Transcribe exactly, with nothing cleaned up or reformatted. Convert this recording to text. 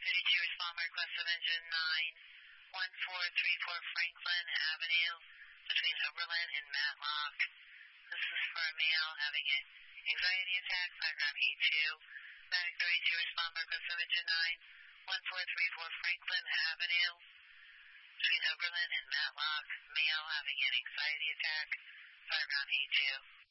thirty-two, respond request of engine nine one four three four Franklin Avenue between Oberlin and Matlock. This is for a male having an anxiety attack, diagram A two. Medic thirty-two, respond request of engine nine one four three four Franklin Avenue between Oberlin and Matlock. Male having an anxiety attack, diagram A two.